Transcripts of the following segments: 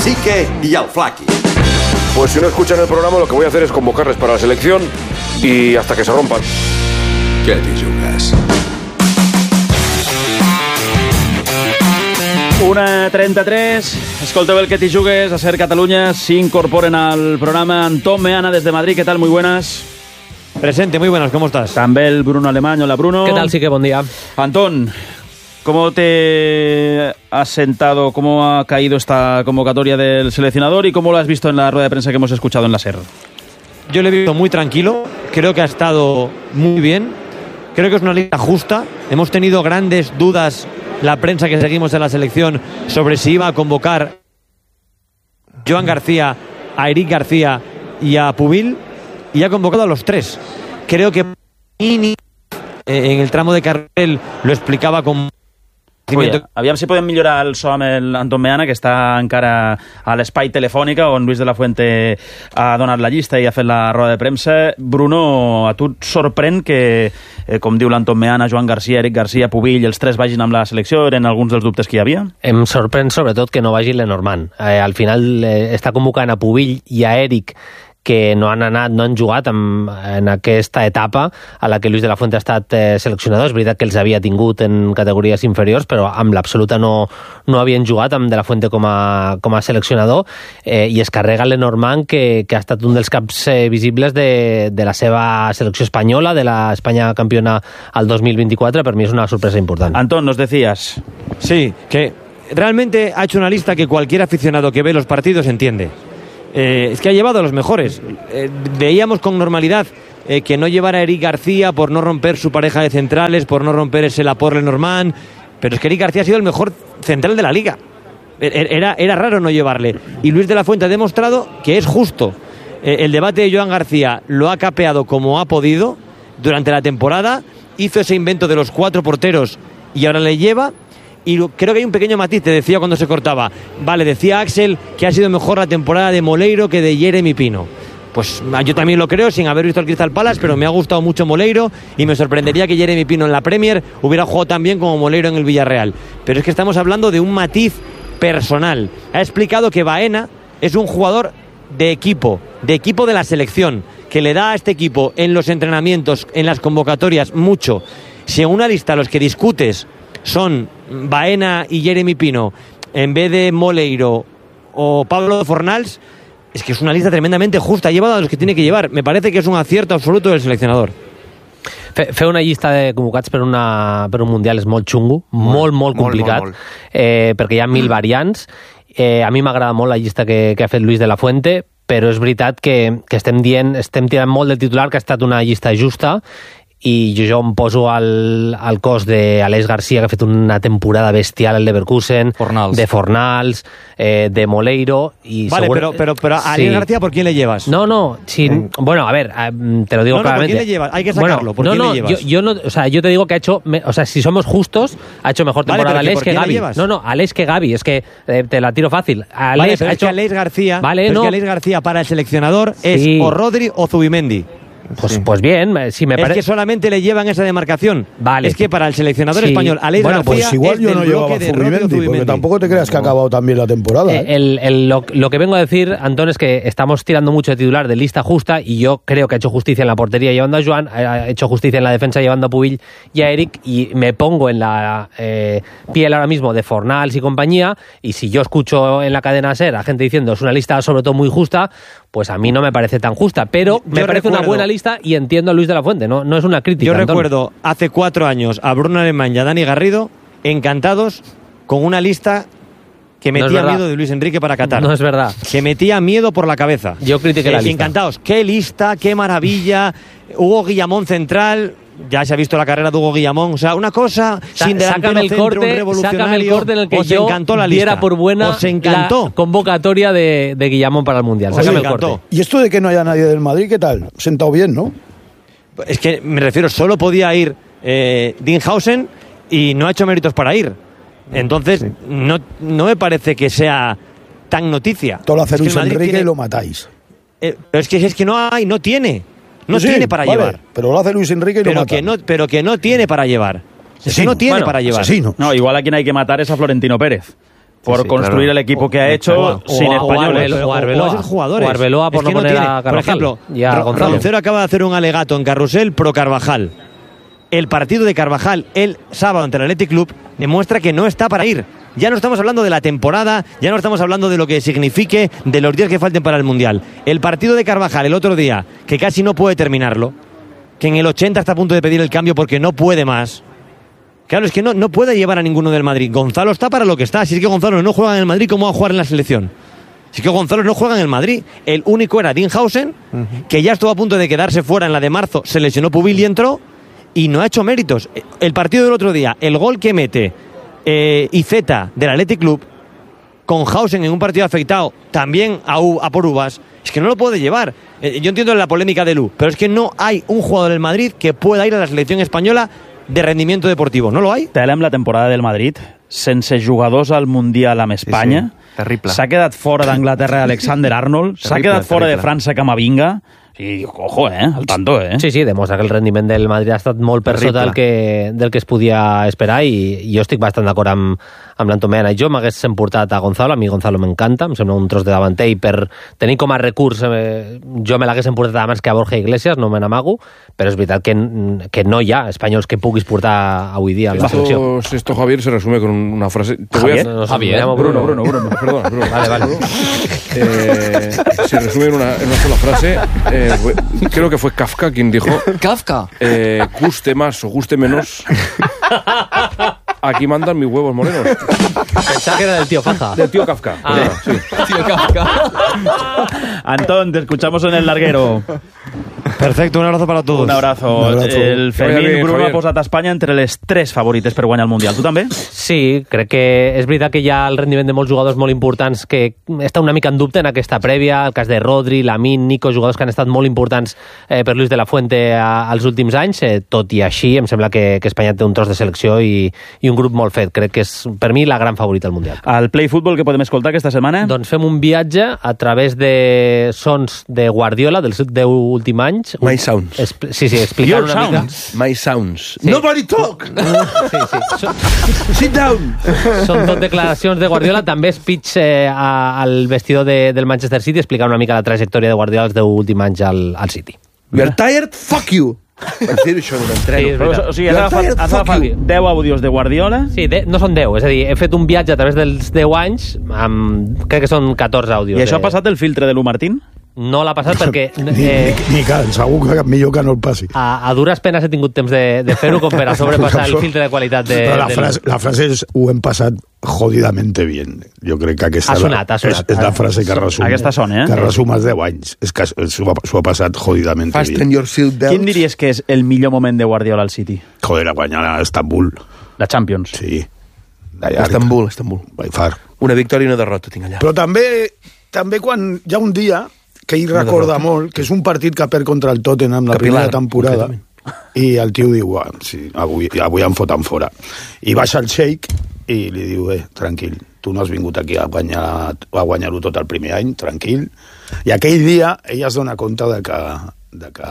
Cacique y al Flaqui. Pues si no escuchan el programa, lo que voy a hacer es convocarles para la selección y hasta que se rompan. Què t'hi jugues? 1:33. Escolteu el que t'hi jugues a Ser Cataluña. S'incorporen al programa Antón Meana desde Madrid. ¿Qué tal? Muy buenas. Presente, muy buenas, ¿cómo estás? También el Bruno Alemán. Hola, Bruno. ¿Qué tal? Sí que buen día. Antón, ¿cómo te has sentado, cómo ha caído esta convocatoria del seleccionador y cómo lo has visto en la rueda de prensa que hemos escuchado en la SER? Yo le he visto muy tranquilo, creo que ha estado muy bien, creo que es una lista justa. Hemos tenido grandes dudas, la prensa que seguimos en la selección, sobre si iba a convocar a Joan García, a Eric García y a Pubil, y ha convocado a los tres. Creo que en el tramo de Carrel lo explicaba con... Oye, aviam si podem millorar el so amb l'Antón Meana, que està encara a l'espai telefònica on Luis de la Fuente ha donat la llista i ha fet la roda de premsa. Bruno, a tu et sorprèn que, com diu l'Antón Meana, Joan García, Eric García, Pubill, els tres vagin amb la selecció? Eren alguns dels dubtes que hi havia? Em sorprèn sobretot que no vagi Lenormand. Al final està convocant a Pubill i a Eric, que no han anat, no han jugat en aquesta etapa a la que Luis de la Fuente ha estat seleccionador. És veritat que els havia tingut en categories inferiors, però amb l'absoluta no havien jugat amb de la Fuente com a seleccionador, i es carrega Lenormand, que ha estat un dels caps visibles de la seva selecció espanyola, de la España campiona al 2024. Per mi és una sorpresa important. Antón, nos decías. Sí, que realmente ha hecho una lista que cualquier aficionado que ve los partidos entiende. Es que ha llevado a los mejores. Veíamos con normalidad que no llevara a Eric García por no romper su pareja de centrales, por no romper ese Laporte Lenormand, pero es que Eric García ha sido el mejor central de la liga. Era raro no llevarle. Y Luis de la Fuente ha demostrado que es justo. El debate de Joan García lo ha capeado como ha podido durante la temporada, hizo ese invento de los 4 porteros y ahora le lleva. Y creo que hay un pequeño matiz, te decía cuando se cortaba. Vale, decía Axel que ha sido mejor la temporada de Moleiro que de Jeremy Pino. Pues yo también lo creo, sin haber visto el Crystal Palace, pero me ha gustado mucho Moleiro y me sorprendería que Jeremy Pino en la Premier hubiera jugado tan bien como Moleiro en el Villarreal. Pero es que estamos hablando de un matiz personal. Ha explicado que Baena es un jugador de equipo de la selección, que le da a este equipo en los entrenamientos, en las convocatorias, mucho. Si en una lista los que discutes son Baena y Jeremy Pino en vez de Moleiro o Pablo Fornals, es que es una lista tremendamente justa. Ha llevado a los que tiene que llevar. Me parece que es un acierto absoluto del seleccionador. Fer una llista de convocats per un Mundial és molt xungo, molt complicat, molt. Perquè hi ha 1000 variants. A mi m'agrada molt la llista que ha fet Luis de la Fuente, però és veritat que estem tirant molt del titular que ha estat una llista justa, i jo em poso al cos d'Aleix García, que ha fet una temporada bestial al Leverkusen, de Fornals, de Moleiro y vale, pero a Aleix García, ¿por quién le llevas? No, bueno, a ver, te lo digo claramente. ¿Por quién le llevas? Hay que sacarlo, ¿por quién le llevas? Yo te digo que ha hecho, si somos justos, ha hecho mejor temporada Aleix que Gavi. Aleix que Gavi, es que te la tiro fácil. Aleix ha hecho... que Aleix García, es que Aleix García para el seleccionador es o Rodri o Zubimendi. Pues bien, si me parece... Es que solamente le llevan esa demarcación. Vale. Es que para el seleccionador español, Aleix García, pues igual yo no llevaba a Zubimendi, porque tampoco te creas que ha acabado también la temporada. Lo que vengo a decir, Antón, es que estamos tirando mucho de titular de lista justa, y yo creo que ha hecho justicia en la portería llevando a Joan, ha hecho justicia en la defensa llevando a Pubill y a Eric, y me pongo en la piel ahora mismo de Fornals y compañía, y si yo escucho en la cadena SER a gente diciendo es una lista sobre todo muy justa, pues a mí no me parece tan justa, pero me parece una buena lista y entiendo a Luis de la Fuente, no es una crítica. Yo recuerdo hace 4 años a Bruno Alemán y a Dani Garrido encantados con una lista que metía miedo de Luis Enrique para Qatar. No es verdad. Que metía miedo por la cabeza. Yo critiqué la lista. Encantados. Qué lista, qué maravilla. Hugo Guillamón central. Ya se ha visto la carrera de Hugo Guillamón. O sea, una cosa sin delantero centro, un revolucionario. Sácame el corte en el que os encantó la lista. Diera por buena os encantó la convocatoria de Guillamón para el Mundial. Sácame el corte. Y esto de que no haya nadie del Madrid, ¿qué tal? Sentado bien, ¿no? Es que me refiero, solo podía ir Dinghausen y no ha hecho méritos para ir. Entonces, no me parece que sea tan noticia. Todo lo hace Luis Enrique y lo matáis. Pero es que no tiene. No tiene para llevar. Pero lo hace Luis Enrique y lo mata. Pero que no tiene para llevar. Eso no tiene para llevar. No, igual a quien hay que matar es a Florentino Pérez. por construir el equipo que ha hecho sin españoles. O esos jugadores. O Arbeloa por no poner a Carvajal. Por ejemplo, y a Gonzalo. Roncero acaba de hacer un alegato en Carrusel pro Carvajal. El partido de Carvajal el sábado ante el Athletic Club demuestra que no está para ir. Ya no estamos hablando de la temporada, ya no estamos hablando de lo que signifique, de los días que falten para el Mundial. El partido de Carvajal el otro día, que casi no puede terminarlo, que en el 80 está a punto de pedir el cambio porque no puede más. Claro, es que no puede llevar a ninguno del Madrid. Gonzalo está para lo que está. Si es que Gonzalo no juega en el Madrid, ¿cómo va a jugar en la selección? Si es que Gonzalo no juega en el Madrid. El único era Dinhausen, que ya estuvo a punto de quedarse fuera en la de marzo, se lesionó Pubil y entró, y no ha hecho méritos. El partido del otro día, el gol que mete Iceta del Athletic Club, con Hausen en un partido afectado, también a por uvas, es que no lo puede llevar. Yo entiendo la polémica de Lu, pero es que no hay un jugador del Madrid que pueda ir a la selección española de rendimiento deportivo. No lo hay. Telem la temporada del Madrid, sense jugadors al Mundial amb Espanya. Sí. Terrible. S'ha quedat fora d'Anglaterra Alexander Arnold, s'ha quedat fora de França Camavinga. I, ojo, al tanto, Sí, demostra que el rendiment del Madrid ha estat molt per sota del que es podia esperar, i jo estic bastant d'acord amb l'Antomena. Jo m'hagués emportat a Gonzalo, a mi Gonzalo m'encanta, em sembla un tros de davanter, i per tenir com a recurs jo me l'hagués emportat abans que a Borja Iglesias, no me n'amago, però és veritat que no hi ha espanyols que puguis portar avui dia a la selecció. Esto, Javier, se resume con una frase. Javier. Bruno. Perdona, Bruno. Vale. Se resume en una sola frase. Creo que fue Kafka quien dijo... ¿Kafka? Guste más o guste menos... Aquí mandan mis huevos morenos. Pensaba que era del tío Faja. Del tío Kafka. Sí. Tío Kafka. Antón, te escuchamos en el larguero. Perfecto, un abrazo para todos. Un abrazo. El Fermín Bruno ha posat a Espanya entre les 3 favorites per guanyar el Mundial. Tu també? Sí, crec que és veritat que hi ha el rendiment de molts jugadors molt importants que està una mica en dubte en aquesta prèvia, el cas de Rodri, Lamine, Nico, jugadors que han estat molt importants per Luis de la Fuente als últims anys. Tot i així, em sembla que Espanya té un tros de selecció i un grup molt fet. Crec que és, per mi, la gran favorita al Mundial. Al Play Football, que podem escoltar aquesta setmana? Doncs fem un viatge a través de sons de Guardiola dels 10 últims anys. My sounds. Sí, explicar una mica. My sounds. Sí. Nobody talk! Sí. Sit down! Són tot declaracions de Guardiola, també speech al vestidor del Manchester City, explicar una mica la trajectòria de Guardiola els 10 últims anys al City. We are tired, fuck you! Per dir això d'un entreno. O sigui, has agafat 10 àudios de Guardiola? Sí, no són 10, és a dir, he fet un viatge a través dels 10 anys, crec que són 14 àudios. I això ha passat el filtre de Lu Martín? No l'ha passat perquè... Ni cal, segur que millor que no el passi. A dures penes he tingut temps de fer-ho com per a sobrepassar el filtre de qualitat de... La frase és ho hem passat jodidamente bien. Jo crec que aquesta ha sonat. És la frase que resum. Aquesta sona, que resum els 10 anys. És que s'ho ha passat jodidamente bien. Fasten your seat belts. Quin diries que és el millor moment de Guardiola al City? Joder, a guanyar a Estambul. La Champions. Sí. Estambul. By far. Una victòria i una derrota tinc allà. Però també quan hi ha un dia que ell recorda molt, que és un partit que perd contra el Tottenham la primera temporada, i el tio diu, sí, avui em foten fora. I baixa el Sheik i li diu, tranquil, tu no has vingut aquí a guanyar-ho tot el primer any, tranquil. I aquell dia ell es dona compte de que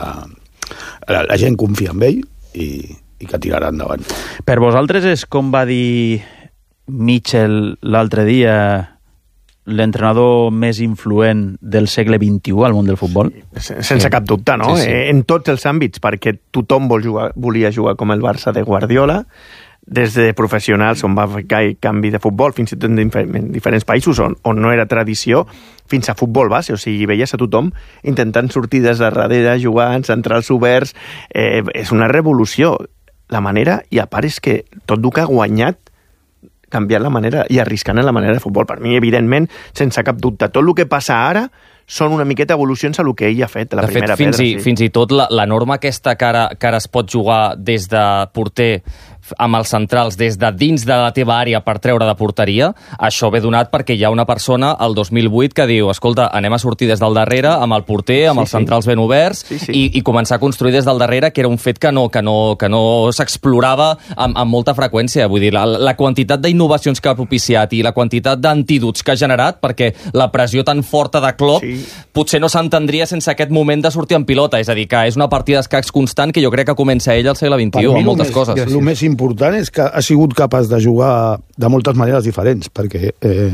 la gent confia en ell i que tirarà endavant. Per vosaltres és com va dir Mitchell l'altre dia, l'entrenador més influent del segle XXI al món del futbol? Sense cap dubte, no? Sí. En tots els àmbits, perquè tothom volia jugar com el Barça de Guardiola, des de professionals on va fer canvi de futbol, fins i tot en diferents països on no era tradició, fins a futbol base, o sigui, veies a tothom intentant sortir des de darrere, jugant, centrals oberts, és una revolució. La manera, i a part és que tot el que ha guanyat canviant la manera i arriscant en la manera de futbol. Per mi, evidentment, sense cap dubte. Tot el que passa ara són una miqueta evolucions a el que ell ha fet, la primera pedra. Fins i tot la norma aquesta que ara es pot jugar des de porter amb els centrals des de dins de la teva àrea per treure de porteria, això ve donat perquè hi ha una persona al 2008 que diu, escolta, anem a sortir des del darrere amb el porter, amb els centrals ben oberts i començar a construir des del darrere, que era un fet que no s'explorava amb molta freqüència. Vull dir, la quantitat d'innovacions que ha propiciat i la quantitat d'antídots que ha generat, perquè la pressió tan forta de Klopp potser no s'entendria sense aquest moment de sortir en pilota. És a dir, que és una partida d'escacs constant que jo crec que comença ell al segle XXI, amb moltes coses. El més important important és que ha sigut capaç de jugar de moltes maneres diferents, perquè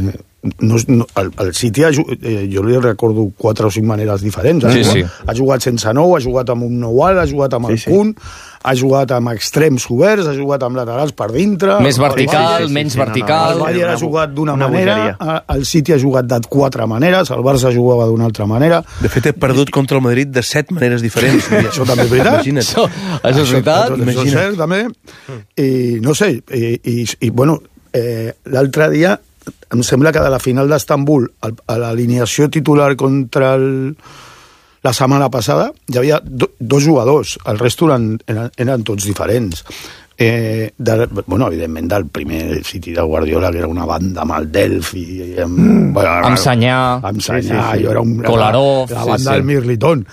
el City, jo li recordo 4 o 5 maneres diferents. Ha jugat sense 9, ha jugat amb un 9 alt, ha jugat amb el punt, ha jugat amb extrems oberts, ha jugat amb laterals per dintre... Més vertical, menys vertical... El Bayern ha jugat d'una manera, el City ha jugat de 4 maneres, el Barça jugava d'una altra manera... De fet, he perdut contra el Madrid de 7 maneres diferents. Això també és veritat. Això és veritat. Això és cert, també. I no sé, bueno, l'altre dia em sembla que de la final d'Estambul a l'alineació titular contra la setmana passada hi havia 2 jugadors, el resto eren tots diferents. Bueno, evidentment del primer City de Guardiola, que era una banda amb el Delphi, amb Sanyà, Kolarov, la banda del Mirliton.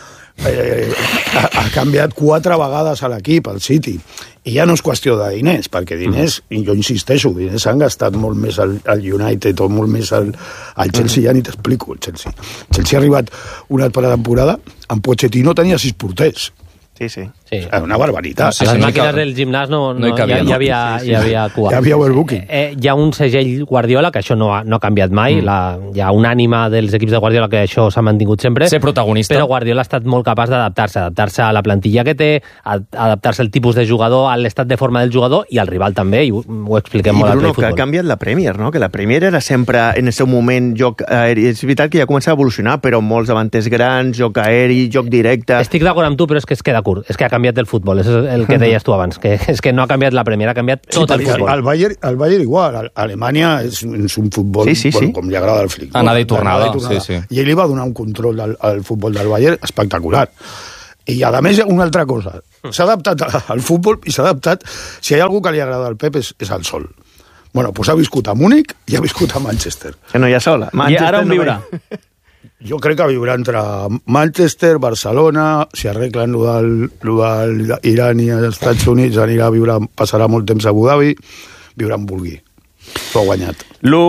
Ha canviat 4 vegades a l'equip, el City, i ja no és qüestió de diners, perquè diners, i jo insisteixo, diners s'han gastat molt més al United o molt més al Chelsea, ja ni t'explico el Chelsea ha arribat una altra temporada, amb Pochettino tenia 6 porters. Sí. Una barbaritat. A les màquines del gimnàs hi havia cua. Hi havia overbooking. Hi ha un segell Guardiola, que això no ha canviat mai. Hi ha un ànima dels equips de Guardiola que això s'ha mantingut sempre. Ser protagonista. Però Guardiola ha estat molt capaç d'adaptar-se a la plantilla que té, adaptar-se al tipus de jugador, a l'estat de forma del jugador i al rival també, i ho expliquem molt al futbol. Que ha canviat la Premier, no? Que la Premier era sempre, en el seu moment, joc aeri. És veritat que ja comença a evolucionar, però molts davanters grans, joc aeri, joc directe... Estic d'acord amb tu, però és que es queda curt. És que ha canviat el futbol, és el que deies tu abans, que és que no ha canviat la Premier, ha canviat tot el futbol. El Bayern igual, Alemanya és un futbol, bueno, com li agrada el Flick. Anada i tornada. I ell li va donar un control al futbol del Bayern espectacular. I a més, una altra cosa, s'ha adaptat al futbol i s'ha adaptat, si hi ha algú que li agrada al Pep és el sol. Bueno, doncs ha viscut a Múnich i ha viscut a Manchester. Que no hi ha sola. I ara on viurà? Jo crec que viurà entre Manchester, Barcelona, si arreglen lo del Iran i els Estats Units, passarà molt temps a Abu Dhabi, viurà en vulgui. S'ho ha guanyat.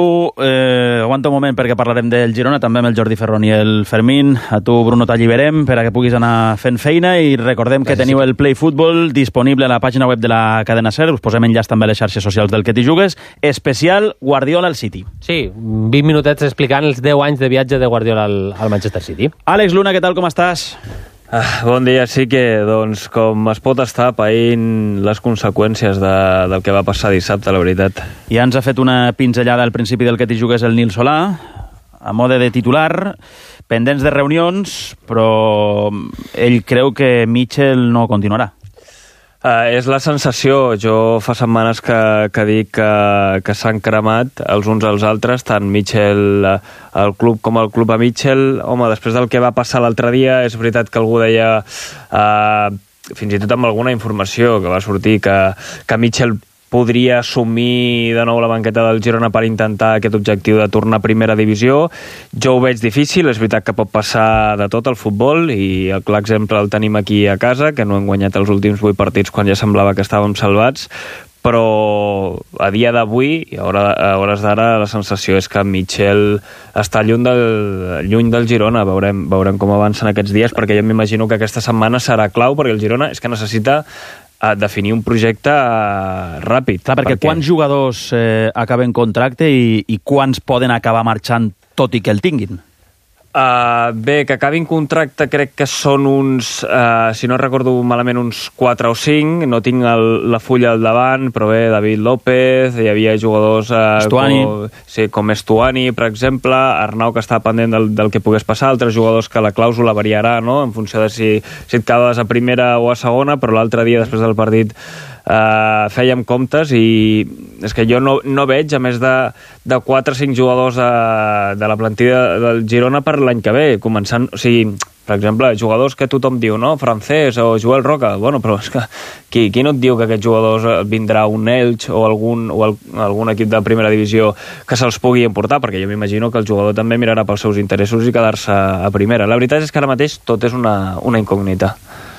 Aguanta un moment perquè parlarem del Girona, també amb el Jordi Ferrón i el Fermín. A tu, Bruno, t'alliberem per a que puguis anar fent feina i recordem que teniu el Play Football disponible a la pàgina web de la cadena SER. Us posem enllaç també a les xarxes socials del que t'hi jugues. Especial Guardiola al City. Sí, 20 minutets explicant els 10 anys de viatge de Guardiola al Manchester City. Àlex Luna, què tal, com estàs? Bon dia, sí que, doncs, com es pot estar païnt les conseqüències del que va passar dissabte, la veritat. Ja ens ha fet una pinzellada al principi del que t'hi jugues el Nil Solà, a mode de titular, pendents de reunions, però ell creu que Mitchell no continuarà. És la sensació. Jo fa setmanes que dic que s'han cremat els uns als altres, tant Mitchell, el club com el club a Mitchell. Home, després del que va passar l'altre dia, és veritat que algú deia, fins i tot amb alguna informació que va sortir, que Mitchell podria assumir de nou la banqueta del Girona per intentar aquest objectiu de tornar a primera divisió. Jo ho veig difícil, és veritat que pot passar de tot al futbol i el clar exemple el tenim aquí a casa, que no hem guanyat els últims 8 partits quan ja semblava que estàvem salvats, però a dia d'avui, a hores d'ara, la sensació és que Mitchell està lluny del Girona. Veurem com avancen aquests dies, perquè jo m'imagino que aquesta setmana serà clau, perquè el Girona és que necessita definir un projecte ràpid. Clar, perquè quants jugadors acaben contracte i quants poden acabar marxant tot i que el tinguin? Bé, que acabin contracte crec que són uns, si no recordo malament, uns 4 o 5. No tinc la fulla al davant, però bé, David López, hi havia jugadors com Estuani, per exemple, Arnau, que està pendent del que pogués passar, altres jugadors que la clàusula variarà, no?, en funció de si et quedes a primera o a segona, però l'altre dia, després del partit, fèiem comptes i és que jo no veig, a més de 4 o 5 jugadors de la plantilla del Girona per l'any que ve, començant, o sigui, per exemple, jugadors que tothom diu, no?, Francés o Joel Roca, bueno, però és que qui no et diu que aquests jugadors vindrà un Elx o algun equip de primera divisió que se'ls pugui emportar, perquè jo m'imagino que el jugador també mirarà pels seus interessos i quedar-se a primera. La veritat és que ara mateix tot és una incògnita.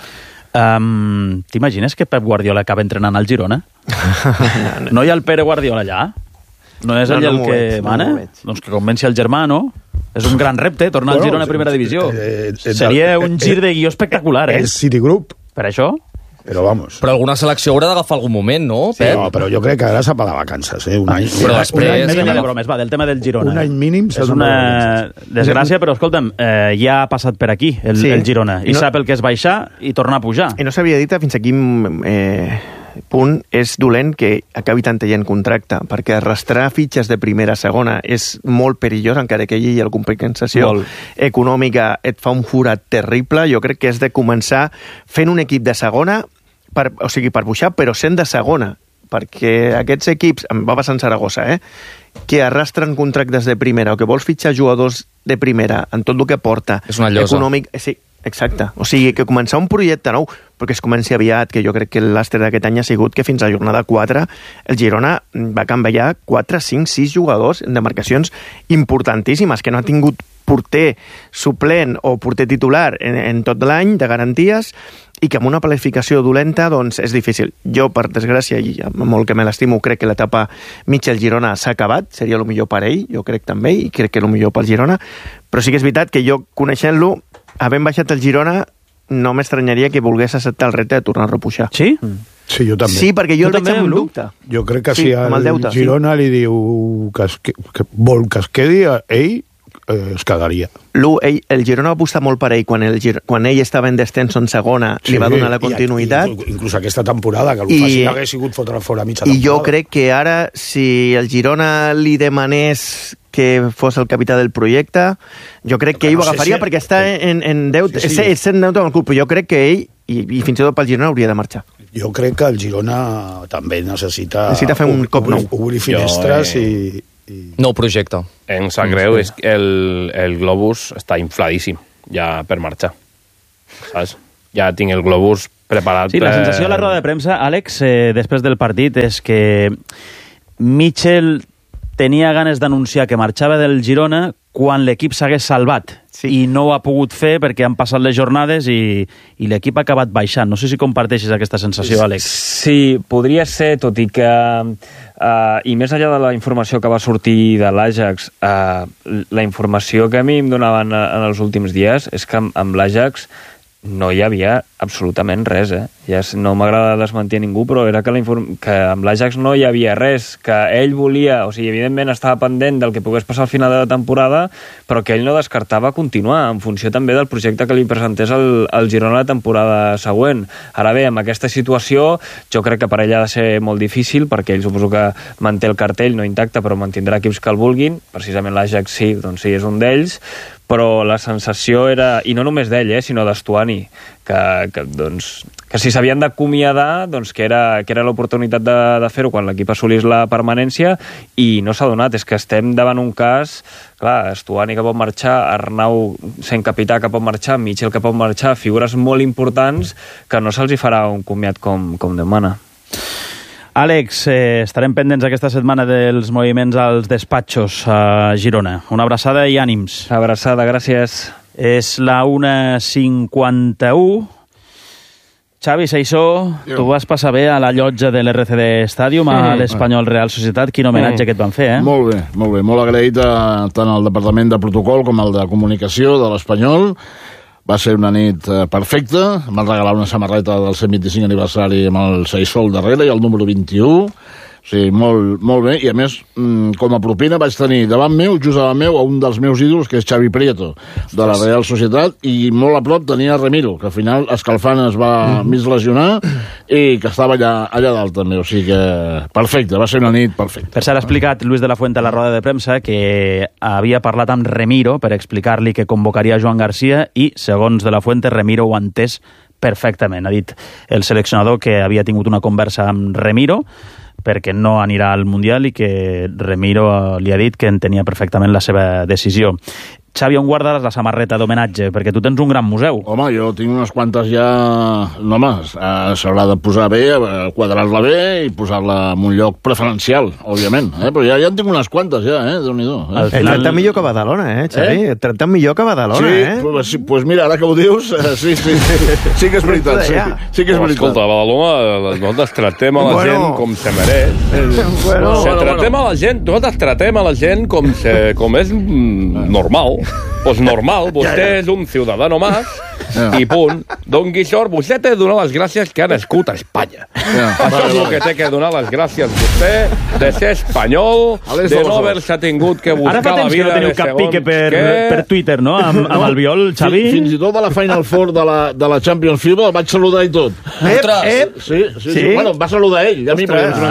T'imagines que Pep Guardiola acaba entrenant al Girona? No hi ha el Pere Guardiola allà? No és ell el que mana? Doncs que convenci el germà, no? És un gran repte, tornar al Girona a primera divisió. Seria un gir de guió espectacular, És Citigroup. Per això? Però vamos. Però alguna selecció haurà d'agafar algun moment, no, Pep? No, però jo crec que ara s'ha pagat vacances, Un any. Però després... de bromes, del tema del Girona. Un any mínim s'ha És una desgràcia, però escolta'm, ja ha passat per aquí el Girona, i sap el que és baixar i tornar a pujar. I no s'havia dit fins a quin punt és dolent que acabi tanta gent contracte, perquè arrastrar fitxes de primera a segona és molt perillós, encara que hi hagi alguna compensació econòmica et fa un forat terrible. Jo crec que és de començar fent un equip de segona, per pujar, però sent de segona, perquè aquests equips, em va passar en Saragossa, que arrastren contractes de primera o que vols fitxar jugadors de primera en tot el que porta és una llosa. Econòmic, sí, exacte. O sigui, que començar un projecte nou, perquè es comenci aviat, que jo crec que l'astre d'aquest any ha sigut que fins a jornada 4 el Girona va canviar 4, 5, 6 jugadors en demarcacions importantíssimes, que no ha tingut porter suplent o porter titular en tot l'any de garanties, i que amb una planificació dolenta doncs és difícil. Jo, per desgràcia, i molt que me l'estimo, crec que l'etapa Mitchell-Girona s'ha acabat, seria el millor per ell, jo crec també, i crec que el millor pel Girona, però sí que és veritat que jo, coneixent-lo, havent baixat el Girona, no m'estranyaria que volgués acceptar el repte de tornar a repujar. Sí? Sí, jo també. Sí, perquè jo el veig amb un dubte. Jo crec que si el Girona li diu que vol que es quedi, ell es quedaria. El Girona va apostar molt per ell quan ell estava en descens en segona, li va donar la continuïtat. Inclús aquesta temporada, que el fàcil hagués sigut fotre fora mitja temporada. I jo crec que ara, si el Girona li demanés que fos el capità del projecte, jo crec que ell ho agafaria perquè està en deute, és sent deute amb el club, però jo crec que ell, i fins i tot pel Girona, hauria de marxar. Jo crec que el Girona també necessita fer un cop nou. Obrir finestres i... Nou projecte. Em sap greu, és que el globus està infladíssim ja per marxar. Saps? Ja tinc el globus preparat. Sí, la sensació a la roda de premsa, Àlex, després del partit, és que Mitchell tenia ganes d'anunciar que marxava del Girona quan l'equip s'hagués salvat. I no ho ha pogut fer perquè han passat les jornades i l'equip ha acabat baixant. No sé si comparteixes aquesta sensació, Àlex. Sí, podria ser, tot i que... I més enllà de la informació que va sortir de l'Ajax, la informació que a mi em donaven en els últims dies és que amb l'Ajax no hi havia absolutament res, Ja no m'agrada desmentir a ningú, però era que amb l'Ajax no hi havia res, que ell volia, o sigui, evidentment estava pendent del que pogués passar al final de la temporada, però que ell no descartava continuar, en funció també del projecte que li presentés el Girona la temporada següent. Ara bé, amb aquesta situació, jo crec que per ell ha de ser molt difícil, perquè ell suposo que manté el cartell, no intacte, però mantindrà equips que el vulguin, precisament l'Ajax sí, doncs sí, és un d'ells, però la sensació era, i no només d'ell, sinó d'Estuani, que si s'havien d'acomiadar, doncs que era l'oportunitat de fer-ho quan l'equip assolís la permanència, i no s'ha donat. És que estem davant un cas, clar, Estuani que pot marxar, Arnau sent capità que pot marxar, Mitchell que pot marxar, figures molt importants que no se'ls hi farà un comiat com Déu mana. Àlex, estarem pendents aquesta setmana dels moviments als despatxos a Girona. Una abraçada i ànims. Abraçada, gràcies. És la 1:51. Xavi Seisó, tu vas passar bé a la llotja de l'RCD Stadium a l'Espanyol Real Societat. Quin homenatge que et van fer, Molt bé, molt bé. Molt agraït tant al Departament de Protocol com al de Comunicació de l'Espanyol. Va ser una nit perfecta. Em van regalar una samarreta del 125 aniversari amb el Seisó al darrere i el número 21. Sí, molt bé. I a més, com a propina vaig tenir davant meu, just davant meu, un dels meus ídols, que és Xavi Prieto, de la Real Societat, i molt a prop tenia Remiro, que al final escalfant es va mig lesionar i que estava allà dalt també. O sigui que perfecte, va ser una nit perfecta. Per cert, ha explicat Luis de la Fuente a la roda de premsa que havia parlat amb Remiro per explicar-li que convocaria Joan Garcia i, segons de la Fuente, Remiro ho ha entès perfectament. Ha dit el seleccionador que havia tingut una conversa amb Remiro perquè no anirà al Mundial i que Remiro li ha dit que entenia perfectament la seva decisió. Xavi, on guardaràs la samarreta d'homenatge? Perquè tu tens un gran museu. Home, jo tinc unes quantes ja... No, home, s'haurà de posar bé, quadrar-la bé i posar-la en un lloc preferencial, òbviament. Però ja en tinc unes quantes, ja, Déu-n'hi-do. Et tracta millor que Badalona, Xavi? Et tracta millor que Badalona, Sí, doncs mira, ara que ho dius, sí que és veritat. Sí que és veritat. Escolta, a Badalona nosaltres tratem a la gent com se mereix. Tratem a la gent, nosaltres tratem a la gent com és normal. Pues normal, vostè és un ciudadano más i punt. Don Guixor, vostè té de donar les gràcies que ha nascut a Espanya. Això és el que té que donar les gràcies vostè, de ser espanyol, de no haver-se tingut que buscar la vida. Ara fa temps que no teniu cap pique per Twitter, no?, amb Albiol, Xavi? Fins i tot a la Final Four de la Champions FIBA el vaig saludar i tot. Sí. Bueno, em va saludar ell, a mi,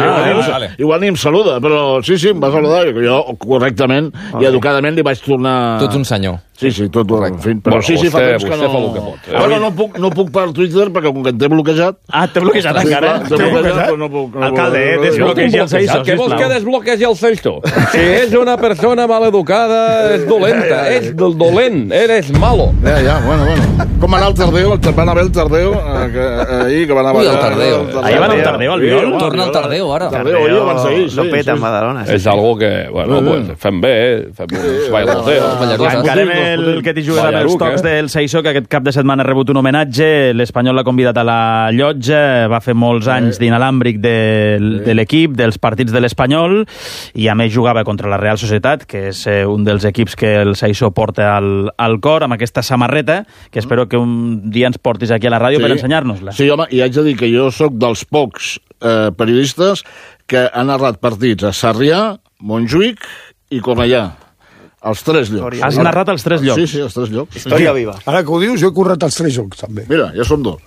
igual ni em saluda, però sí, em va saludar, jo correctament i educadament li vaig tornar... Tu ets un senyor. Sí, tot, en fi. Però sí, fa temps que no... Fa el que pot. Bueno, no puc per Twitter, perquè com que em té bloquejat... Ah, t'he bloquejat encara? T'he bloquejat, però no puc... Alcalde, desbloquegi el Seixo, sisplau. Què vols que desbloquegi el Seixo? Si és una persona maleducada, és dolenta, és dolent, eres malo. Ja, bueno. Com anar al Tardeo, van haver el Tardeo, ahir que van anar... Ui, el Tardeo. Ahir van al Tardeo, al Viol? Torna al Tardeo, ara. Tardeo, ahir van seguir. Lo peta en Badalona. És algo que, bueno, pues fem bé, fem uns bailoteos. Encarem el que t'hi jugues amb els tocs del Seixo, que aquest cap de setmana ha rebut un homenatge. L'Espanyol l'ha convidat a la llotja, va fer molts anys d'inalàmbric de l'equip, dels partits de l'Espanyol, i a més jugava contra la Real Societat, que és un dels equips que el Seixo porta al cor, amb aquesta samarreta, que espero que un dia ens portis aquí a la ràdio per ensenyar-nos-la. Sí, home, i haig de dir que jo sóc dels pocs periodistes que han narrat partits a Sarrià, Montjuïc i Cornellà. Els 3 llocs. Has narrat els 3 llocs? Sí, els 3 llocs. Història viva. Ara que ho dius, jo he currat els 3 llocs, també. Mira, ja són 2.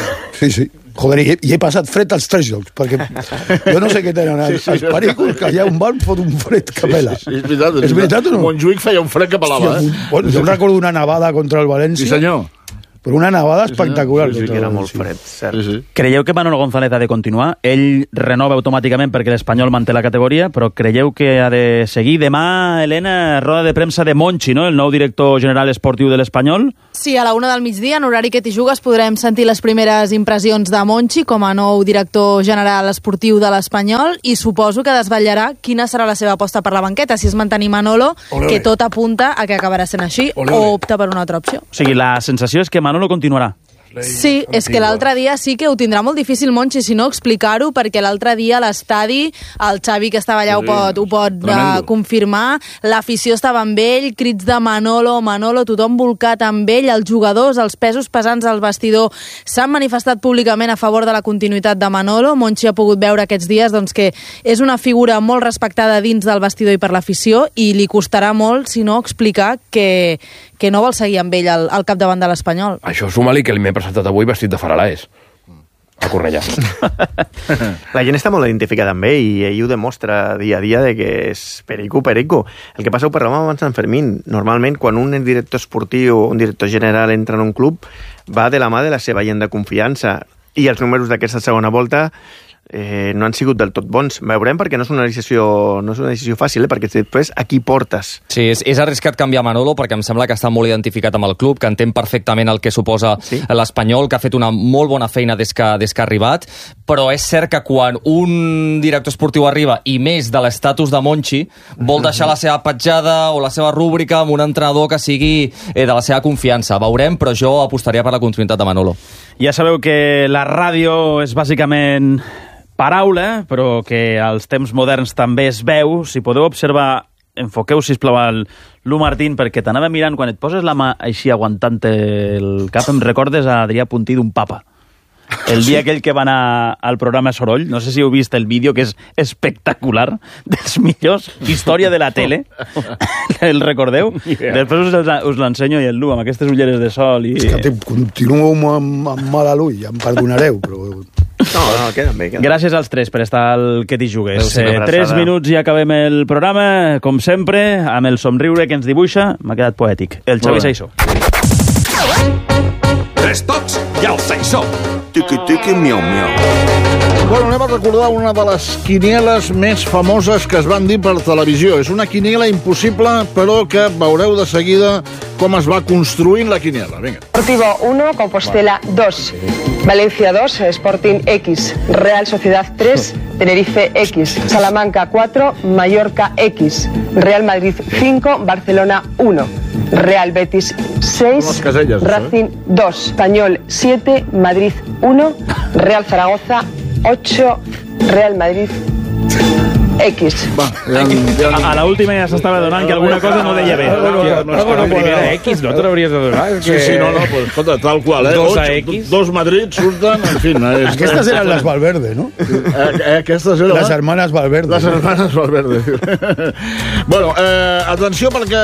Sí. Joder, i he passat fred als 3 llocs, perquè jo no sé què tenen els pericos, que allà on van fot un fred que pela. Sí, és veritat. És veritat o no? Montjuïc feia un fred que pelava, Bueno, jo recordo una nevada contra el València. Sí, senyor. Però una nevada espectacular. Sí, que era molt fred, cert. Sí. Creieu que Manolo González ha de continuar? Ell renova automàticament perquè l'Espanyol manté la categoria, però creieu que ha de seguir? Demà, Helena, roda de premsa de Monchi, no?, el nou director general esportiu de l'Espanyol. Sí, a la 1 del migdia, en horari que t'hi jugues, podrem sentir les primeres impressions de Monchi com a nou director general esportiu de l'Espanyol, i suposo que desvetllarà quina serà la seva aposta per la banqueta, si és mantenir Manolo, que tot apunta a que acabarà sent així, o opta per una altra opció. O sigui, la sensació és que Manolo continuarà. Sí, és que l'altre dia sí que ho tindrà molt difícil, Monchi, si no explicar-ho, perquè l'altre dia a l'estadi, el Xavi que estava allà ho pot confirmar, l'afició estava amb ell, crits de Manolo, tothom volcat amb ell, els jugadors, els pesos pesants al vestidor s'han manifestat públicament a favor de la continuïtat de Manolo. Monchi ha pogut veure aquests dies doncs, que és una figura molt respectada dins del vestidor i per l'afició, i li costarà molt, si no, explicar que no vol seguir amb ell al capdavant de l'Espanyol. Això suma-li que m'he presentat avui vestit de Faralaes a Cornellà. La gent està molt identificada amb ell i ell ho demostra dia a dia de que és perico. El que passa, ho parlàvem abans d'en Fermín, normalment quan un director esportiu o un director general entra en un club va de la mà de la seva gent de confiança, i els números d'aquesta segona volta no han sigut del tot bons. Veurem, perquè no és una decisió fàcil, perquè després a qui portes. Sí, és arriscat canviar Manolo, perquè em sembla que està molt identificat amb el club, que entén perfectament el que suposa l'Espanyol, que ha fet una molt bona feina des que ha arribat, però és cert que quan un director esportiu arriba, i més de l'estatus de Monchi, vol deixar la seva petjada o la seva rúbrica amb un entrenador que sigui de la seva confiança. Veurem, però jo apostaria per la continuïtat de Manolo. Ja sabeu que la ràdio és bàsicament paraula, però que als temps moderns també es veu. Si podeu observar, enfoqueu, sisplau, Lu Martín, perquè t'anava mirant, quan et poses la mà així aguantant el cap, em recordes a Adrià Puntí d'un papa. El dia aquell que va anar al programa Soroll, no sé si heu vist el vídeo, que és espectacular, dels millors, història de la tele, el recordeu? Després us l'ensenyo, i el Lu, amb aquestes ulleres de sol. És que continuo amb mal a l'ull, ja em perdonareu, però... No, queda bé. Gràcies als 3 per estar al que t'hi jugues. 3 minuts i acabem el programa, com sempre, amb el somriure que ens dibuixa. M'ha quedat poètic. El Xavi Seixó. 3 tocs i el Seixó. Tiqui, miau, miau. Bueno, anem a recordar una de les quinieles més famoses que es van dir per televisió. És una quiniela impossible, però que veureu de seguida com es va construint la quiniela. Vinga. Deportivo 1, Compostela 2, Valencia 2, Sporting X, Real Sociedad 3, Tenerife X, Salamanca 4, Mallorca X, Real Madrid 5, Barcelona 1, Real Betis 6, Racing 2, Español 7, Madrid 1, Real Zaragoza 8, Real Madrid X. A la última ja s'estava donant que alguna cosa no deia bé. No, primera X, no te l'hauries de donar. Sí, no, pues escolta, tal qual, eh? 2 a X. 2 Madrid surten, en fin. Aquestes eren les Valverde, no? Aquestes eren les hermanes Valverde. Les hermanes Valverde. Bueno, atenció perquè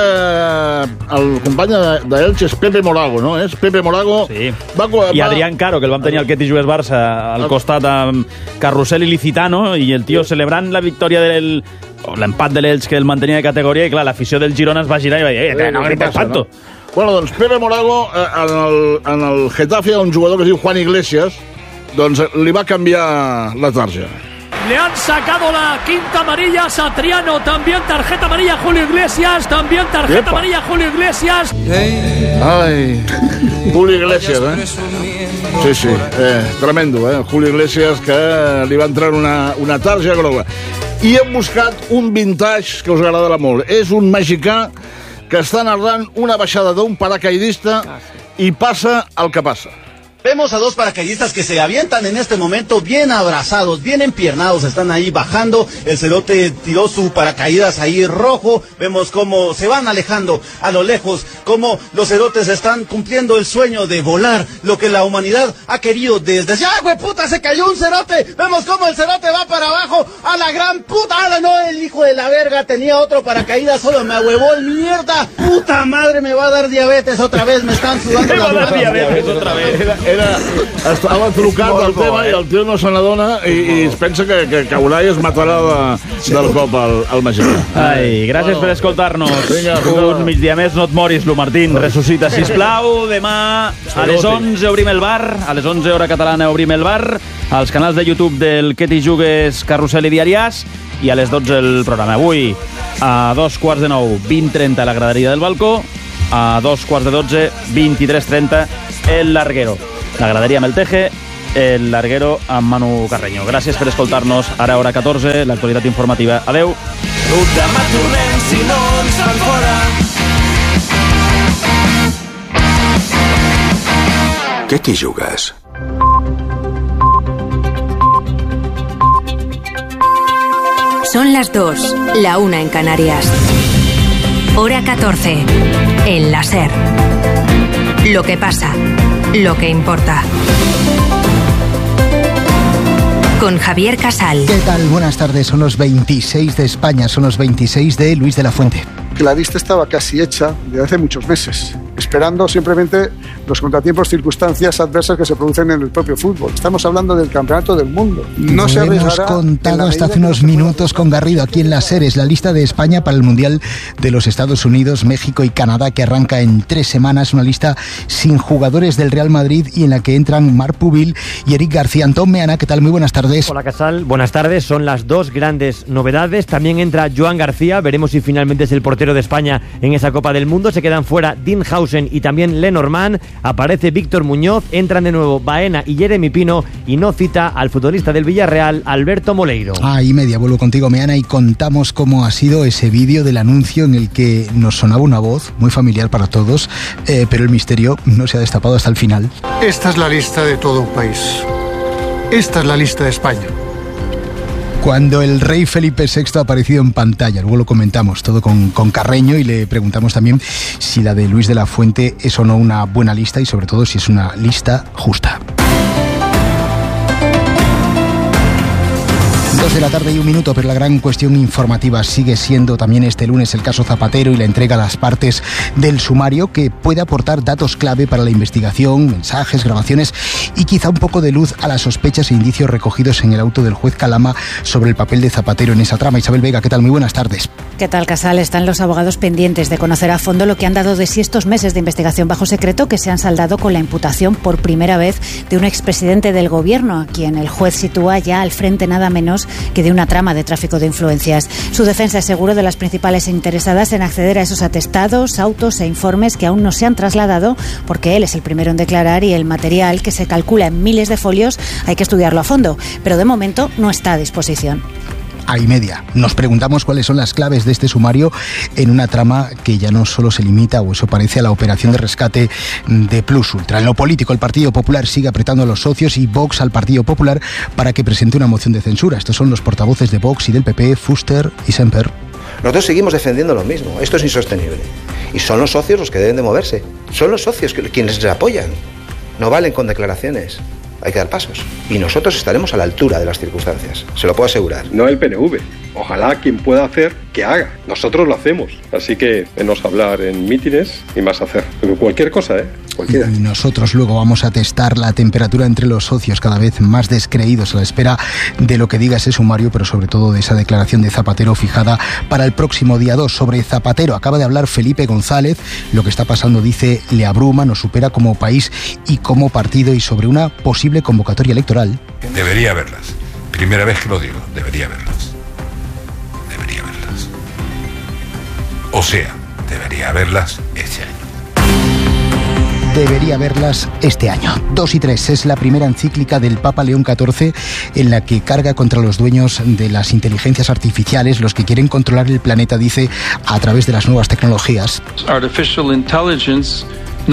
el company d'Elche és Pepe Morago, no? És Pepe Morago. Sí. I Adrián Caro, que el vam tenir al Ketty Jugues Barça al costat amb Carrusel i Licitano, i el tio celebrant la victòria l'empat de l'Elx que el mantenia de categoria, i clar, l'afició del Girona es va girar i va dir, no grites tanto. Bueno, doncs Pepe Morago, en el Getafe hi ha un jugador que es diu Juan Iglesias, doncs li va canviar la tarja. Le han sacado la quinta amarilla a Satriano, también tarjeta amarilla Julio Iglesias, también tarjeta amarilla Julio Iglesias. Ai, Julio Iglesias, Sí, tremendo, Julio Iglesias, que li va entrar una tarja groga. I hem buscat un vintage que us agradarà molt. És un mexicà que està narrant una baixada d'un paracaidista i passa el que passa. Vemos a dos paracaidistas que se avientan en este momento bien abrazados, bien empiernados, están ahí bajando. El cerote tiró su paracaídas ahí rojo. Vemos cómo se van alejando a lo lejos, cómo los cerotes están cumpliendo el sueño de volar, lo que la humanidad ha querido desde... ¡Ah, güey, puta, se cayó un cerote! Vemos cómo el cerote va para abajo, a la gran puta. ¡Ah, no, el hijo de la verga tenía otro paracaídas, solo me ahuevó el mierda! ¡Puta madre, me va a dar diabetes otra vez! Me están sudando las manos. Diabetes otra vez. Estava trucat al tema i el tio no se n'adona i es pensa que caurà i es matarà del cop al mexicà. Ai, gràcies per escoltar-nos. Un migdia més, no et moris, Lu Martín. Ressuscita, sisplau. Demà a les 11 obrim el bar, a les 11 hora catalana obrim el bar, als canals de YouTube del Ketty Jugues, Carrusel i Diàries, i a les 12 el programa. Avui, a 2:15, 20:30 la graderia del balcó, a 2:12, 23:30 el larguero. La graderia amb el Teje, el larguero amb Manu Carreño. Gràcies per escoltar-nos. Ara, hora 14, l'actualitat informativa. Adeu. Demà tornem si no ens fan fora. Ketty Jugues. Son las 2, la 1 en Canarias. Hora 14, en la SER. Lo que pasa, lo que importa. Con Javier Casal. ¿Qué tal? Buenas tardes. Son los 26 de España, son los 26 de Luis de la Fuente. La lista estaba casi hecha desde hace muchos meses, esperando simplemente los contratiempos, circunstancias adversas que se producen en el propio fútbol. Estamos hablando del campeonato del mundo. No se arriesgará. Hemos contado hasta hace unos minutos con Garrido aquí en la SER. Es la lista de España para el Mundial de los Estados Unidos, México y Canadá, que arranca en 3 semanas. Una lista sin jugadores del Real Madrid y en la que entran Marc Pubil y Eric García. Antón Meana, ¿qué tal? Muy buenas tardes. Hola, Casal. Buenas tardes. Son las 2 grandes novedades. También entra Joan García. Veremos si finalmente es el portero de España en esa Copa del Mundo. Se quedan fuera Dinhausen y también Lenormand. Aparece Víctor Muñoz. Entran de nuevo Baena y Jeremy Pino, y no cita al futbolista del Villarreal, Alberto Moleiro. Y media, vuelvo contigo, Meana, y contamos cómo ha sido ese vídeo del anuncio en el que nos sonaba una voz muy familiar para todos, pero el misterio no se ha destapado hasta el final. Esta es la lista de todo un país. Esta es la lista de España. Cuando el rey Felipe VI ha aparecido en pantalla, luego lo comentamos todo con Carreño y le preguntamos también si la de Luis de la Fuente es o no una buena lista y sobre todo si es una lista justa. 2 de la tarde y 1 minuto, pero la gran cuestión informativa sigue siendo también este lunes el caso Zapatero y la entrega a las partes del sumario, que puede aportar datos clave para la investigación, mensajes, grabaciones y quizá un poco de luz a las sospechas e indicios recogidos en el auto del juez Calama sobre el papel de Zapatero en esa trama. Isabel Vega, ¿qué tal? Muy buenas tardes. ¿Qué tal, Casal? Están los abogados pendientes de conocer a fondo lo que han dado de sí estos meses de investigación bajo secreto, que se han saldado con la imputación por primera vez de un expresidente del gobierno, a quien el juez sitúa ya al frente nada menos que de una trama de tráfico de influencias. Su defensa es seguro de las principales interesadas en acceder a esos atestados, autos e informes que aún no se han trasladado, porque él es el primero en declarar y el material, que se calcula en miles de folios, hay que estudiarlo a fondo, pero de momento no está a disposición. A1:30. Nos preguntamos cuáles son las claves de este sumario en una trama que ya no solo se limita, o eso parece, a la operación de rescate de Plus Ultra. En lo político, el Partido Popular sigue apretando a los socios y Vox al Partido Popular para que presente una moción de censura. Estos son los portavoces de Vox y del PP, Fuster y Semper. Nosotros seguimos defendiendo lo mismo. Esto es insostenible. Y son los socios los que deben de moverse. Son los socios quienes les apoyan. No valen con declaraciones. Hay que dar pasos. Y nosotros estaremos a la altura de las circunstancias. Se lo puedo asegurar. No el PNV. Ojalá quien pueda hacer, que haga. Nosotros lo hacemos. Así que menos hablar en mítines y más hacer. Cualquier cosa, Cualquiera. Y nosotros luego vamos a testar la temperatura entre los socios, cada vez más descreídos a la espera de lo que diga ese sumario, pero sobre todo de esa declaración de Zapatero fijada para el próximo día 2. Sobre Zapatero acaba de hablar Felipe González. Lo que está pasando, dice, le abruma, nos supera como país y como partido, y sobre una posible convocatoria electoral. Debería haberlas. Primera vez que lo digo, debería haberlas. Debería haberlas. O sea, debería haberlas este año. Debería verlas este año. 2 y 3 es la primera encíclica del Papa León XIV en la que carga contra los dueños de las inteligencias artificiales, los que quieren controlar el planeta, dice, a través de las nuevas tecnologías. Artificial intelligence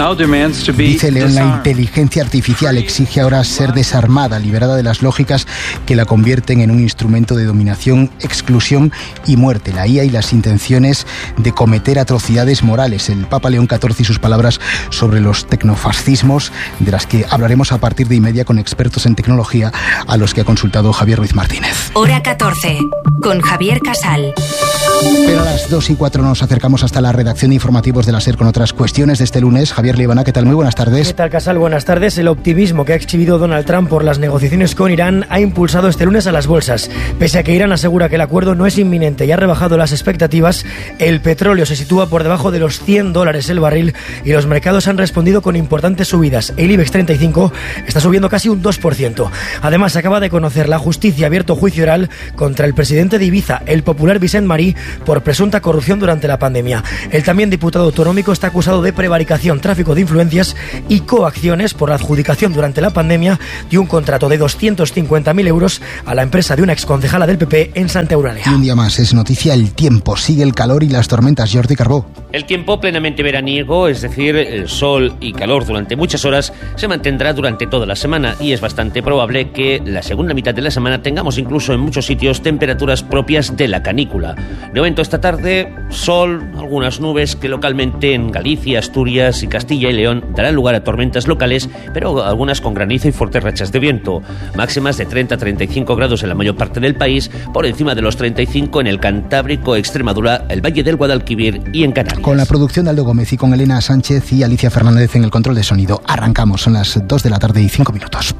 Dice León, la inteligencia artificial exige ahora ser desarmada, liberada de las lógicas que la convierten en un instrumento de dominación, exclusión y muerte. La IA y las intenciones de cometer atrocidades morales. El Papa León XIV y sus palabras sobre los tecnofascismos, de las que hablaremos a partir de 1:30 con expertos en tecnología, a los que ha consultado Javier Ruiz Martínez. Hora 14, con Javier Casal. Pero a las 2 y 4 nos acercamos hasta la redacción de informativos de la SER con otras cuestiones de este lunes. Javier Líbana, ¿qué tal? Muy buenas tardes. ¿Qué tal, Casal? Buenas tardes. El optimismo que ha exhibido Donald Trump por las negociaciones con Irán ha impulsado este lunes a las bolsas. Pese a que Irán asegura que el acuerdo no es inminente y ha rebajado las expectativas, el petróleo se sitúa por debajo de los $100 el barril y los mercados han respondido con importantes subidas. El IBEX 35 está subiendo casi un 2%. Además, acaba de conocer la justicia abierto juicio oral contra el presidente de Ibiza, el popular Vicent Marí, por presunta corrupción durante la pandemia. El también diputado autonómico está acusado de prevaricación, tráfico de influencias y coacciones por la adjudicación durante la pandemia de un contrato de 250.000 euros a la empresa de una exconcejala del PP en Santa Eulalia. Y un día más es noticia el tiempo. Sigue el calor y las tormentas. Jordi Carbó. El tiempo plenamente veraniego, es decir, el sol y calor durante muchas horas, se mantendrá durante toda la semana y es bastante probable que la segunda mitad de la semana tengamos incluso en muchos sitios temperaturas propias de la canícula. De momento esta tarde, sol, algunas nubes que localmente en Galicia, Asturias y Castilla y León darán lugar a tormentas locales, pero algunas con granizo y fuertes rachas de viento. Máximas de 30 a 35 grados en la mayor parte del país, por encima de los 35 en el Cantábrico, Extremadura, el Valle del Guadalquivir y en Canarias. Con la producción de Aldo Gómez y con Elena Sánchez y Alicia Fernández en el control de sonido. Arrancamos, son las 2 de la tarde y 5 minutos.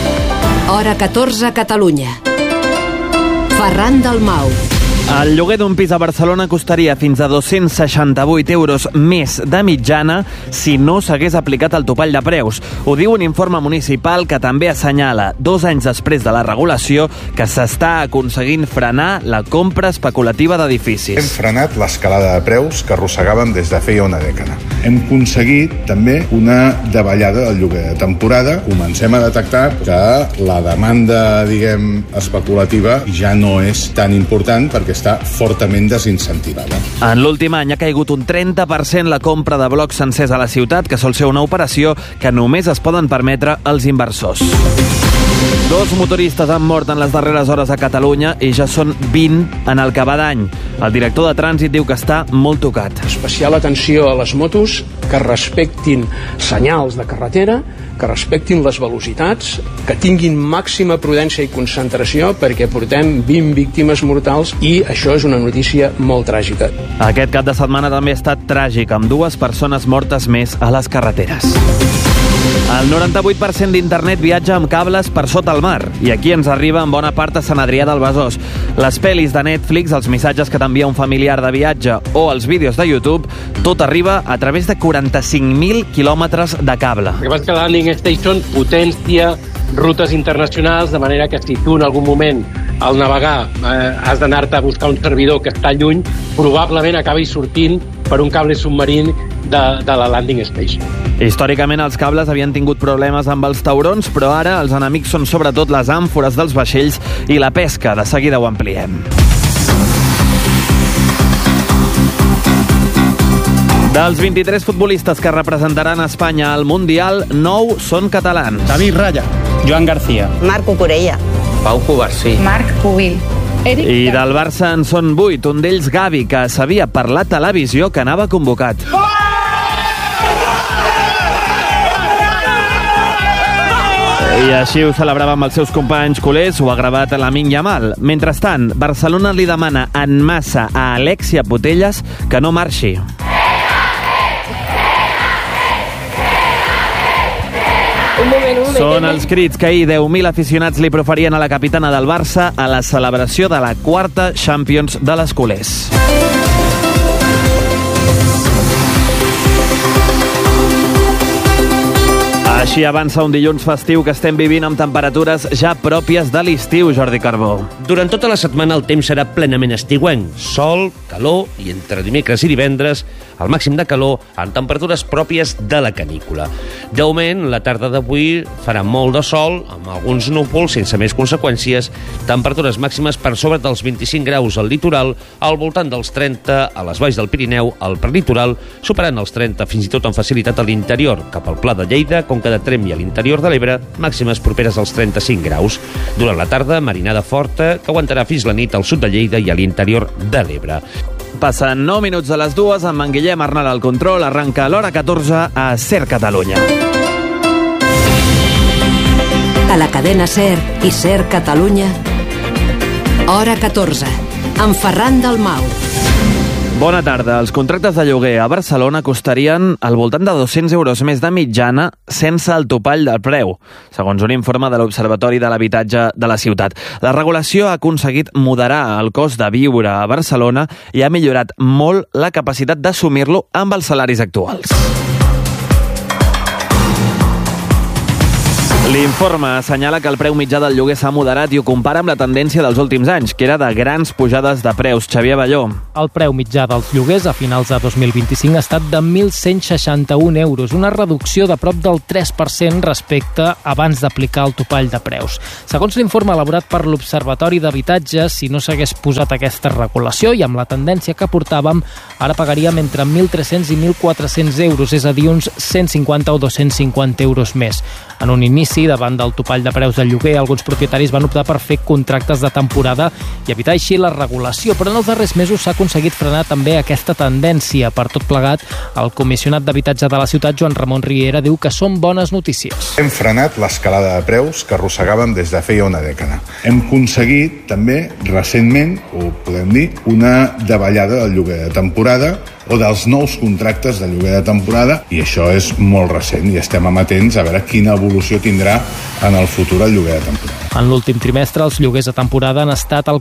Hora 14 a Catalunya. Ferran Dalmau. El lloguer d'un pis a Barcelona costaria fins a 268 euros més de mitjana si no s'hagués aplicat el topall de preus. Ho diu un informe municipal que també assenyala, 2 anys després de la regulació, que s'està aconseguint frenar la compra especulativa d'edificis. Hem frenat l'escalada de preus que arrossegàvem des de feia una dècada. Hem aconseguit també una davallada del lloguer de temporada. Comencem a detectar que la demanda, diguem, especulativa ja no és tan important perquè està fortament desincentivada. En l'últim any ha caigut un 30% la compra de blocs sencers a la ciutat, que sol ser una operació que només es poden permetre els inversors. 2 motoristes han mort en les darreres hores a Catalunya i ja són 20 en el que va d'any. El director de trànsit diu que està molt tocat. Especial atenció a les motos que respectin senyals de carretera, que respectin les velocitats, que tinguin màxima prudència i concentració perquè portem 20 víctimes mortals i això és una notícia molt tràgica. Aquest cap de setmana també ha estat tràgic, amb 2 persones mortes més a les carreteres. El 98% d'internet viatja amb cables per sota el mar i aquí ens arriba en bona part a Sant Adrià del Besòs. Les pel·lis de Netflix, els missatges que t'envia un familiar de viatge o els vídeos de YouTube, tot arriba a través de 45.000 quilòmetres de cable. El que passa que la Landing Station potencia rutes internacionals, de manera que si tu en algun moment al navegar has d'anar-te a buscar un servidor que està lluny, probablement acabis sortint per un cable submarí de la landing station. Històricament els cables havien tingut problemes amb els taurons, però ara els enemics són sobretot les àmfores dels vaixells i la pesca. De seguida ho ampliem. Dels 23 futbolistes que representaran Espanya al Mundial, 9 són catalans. David Raya, Joan García, Marc Cucurella, Pau Covarsí, Marc Pubil. I del Barça en són 8, un d'ells Gavi, que sabia per la televisió que anava convocat. I així ho celebrava amb els seus companys culers, ho ha gravat Lamine Yamal. Mentrestant, Barcelona li demana en massa a Alexia Putellas que no marxi. Són els crits que ahir 10.000 aficionats li proferien a la capitana del Barça a la celebració de la quarta Champions de les culers. Així avança un dilluns festiu que estem vivint amb temperatures ja pròpies de l'estiu, Jordi Carbó. Durant tota la setmana el temps serà plenament estiuenc. Sol, calor i entre dimecres i divendres el màxim de calor en temperatures pròpies de la canícula. De moment, la tarda d'avui farà molt de sol, amb alguns núvols sense més conseqüències, temperatures màximes per sobre dels 25 graus al litoral, al voltant dels 30 a les valls del Pirineu, al prelitoral, superant els 30 fins i tot amb facilitat a l'interior, cap al Pla de Lleida, Conca de Tremp i a l'interior de l'Ebre, màximes properes als 35 graus. Durant la tarda, marinada forta, que aguantarà fins la nit al sud de Lleida i a l'interior de l'Ebre. Passen 9 minuts de les 2 amb en Guillem Arnal al control. Arranca a l'hora 14 a SER Catalunya. A la cadena SER i SER Catalunya, hora 14, amb Ferran Dalmau. Bona tarda. Els contractes de lloguer a Barcelona costarien al voltant de 200 euros més de mitjana sense el topall del preu, segons un informe de l'Observatori de l'Habitatge de la ciutat. La regulació ha aconseguit moderar el cost de viure a Barcelona i ha millorat molt la capacitat d'assumir-lo amb els salaris actuals. L'informe assenyala que el preu mitjà del lloguer s'ha moderat i ho compara amb la tendència dels últims anys, que era de grans pujades de preus. Xavier Balló. El preu mitjà dels lloguers a finals de 2025 ha estat de 1.161 euros, una reducció de prop del 3% respecte abans d'aplicar el topall de preus. Segons l'informe elaborat per l'Observatori d'Habitatge, si no s'hagués posat aquesta regulació i amb la tendència que portàvem, ara pagaríem entre 1.300 i 1.400 euros, és a dir, uns 150 o 250 euros més. En un inici, davant del topall de preus del lloguer, alguns propietaris van optar per fer contractes de temporada i evitar així la regulació, però en els darrers mesos s'ha aconseguit frenar també aquesta tendència. Per tot plegat, el comissionat d'habitatge de la ciutat, Joan Ramon Riera, diu que són bones notícies. Hem frenat l'escalada de preus que arrossegàvem des de feia una dècada. Hem aconseguit també, recentment, ho podem dir, una davallada del lloguer de temporada o dels nous contractes de lloguer de temporada, i això és molt recent i estem amatents a veure quina evolució tindrà en el futur el lloguer de temporada. En l'últim trimestre, els lloguers de temporada han estat el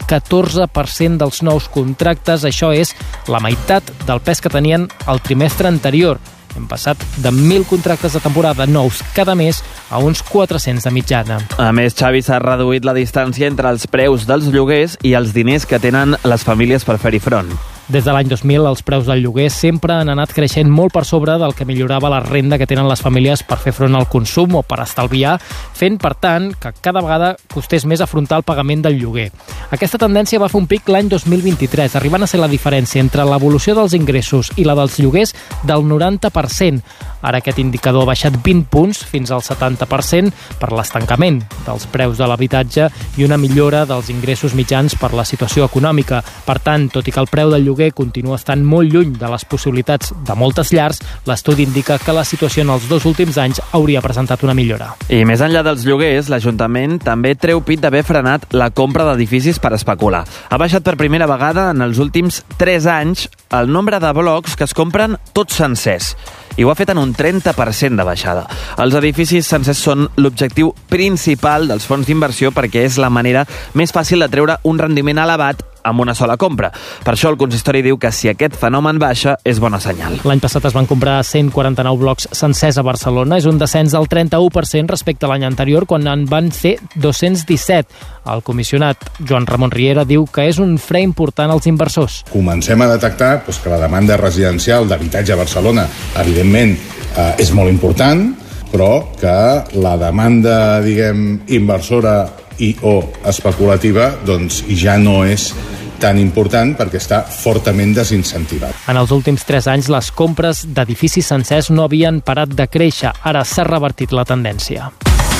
14% dels nous contractes. Això és la meitat del pes que tenien el trimestre anterior. Hem passat de 1.000 contractes de temporada nous cada mes a uns 400 de mitjana. A més, Xavi, s'ha reduït la distància entre els preus dels lloguers i els diners que tenen les famílies per fer-hi front. Des de l'any 2000, els preus del lloguer sempre han anat creixent molt per sobre del que millorava la renda que tenen les famílies per fer front al consum o per estalviar, fent, per tant, que cada vegada costés més afrontar el pagament del lloguer. Aquesta tendència va fer un pic l'any 2023, arribant a ser la diferència entre l'evolució dels ingressos i la dels lloguers del 90%. Ara aquest indicador ha baixat 20 punts fins al 70% per l'estancament dels preus de l'habitatge i una millora dels ingressos mitjans per la situació econòmica. Per tant, tot i que el preu del lloguer continua estant molt lluny de les possibilitats de moltes llars, l'estudi indica que la situació en els 2 últims anys hauria presentat una millora. I més enllà dels lloguers, l'Ajuntament també treu pit d'haver frenat la compra d'edificis per especular. Ha baixat per primera vegada en els últims 3 anys el nombre de blocs que es compren tots sencers, i ho ha fet en un 30% de baixada. Els edificis sencers són l'objectiu principal dels fons d'inversió perquè és la manera més fàcil de treure un rendiment elevat amb una sola compra. Per això el consistori diu que si aquest fenomen baixa és bona senyal. L'any passat es van comprar 149 blocs sencers a Barcelona. És un descens del 31% respecte a l'any anterior, quan en van ser 217. El comissionat Joan Ramon Riera diu que és un fre important als inversors. Comencem a detectar que la demanda residencial d'habitatge a Barcelona, evidentment, és molt important, però que la demanda, inversora i o especulativa, ja no és tan important perquè està fortament desincentivat. En els últims 3 anys, les compres d'edificis sencers no havien parat de créixer. Ara s'ha revertit la tendència.